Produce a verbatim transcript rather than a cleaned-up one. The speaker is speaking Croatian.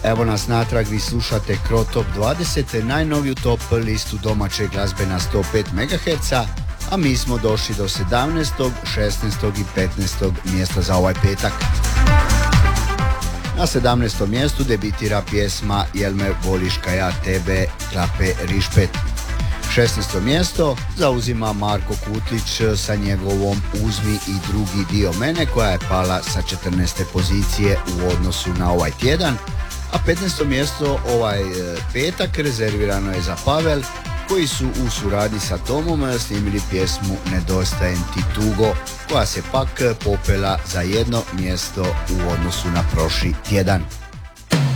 Evo nas natrag, vi slušate Cro Top dvadeset, najnoviju top listu domaće glazbe na sto pet megaherca, a mi smo došli do sedamnaestog, šesnaestog i petnaestog mjesta za ovaj petak. Na sedamnaestom mjestu debitira pjesma Jel me voliš ka ja tebe, Klape Rišpet. šesnaesto mjesto zauzima Marko Kutlić sa njegovom Uzmi i drugi dio mene, koja je pala sa četrnaeste pozicije u odnosu na ovaj tjedan, a petnaesto mjesto ovaj petak rezervirano je za Pavel, koji su u suradnji sa Tomom snimili pjesmu Nedostajem ti tugo, koja se pak popela za jedno mjesto u odnosu na prošli tjedan.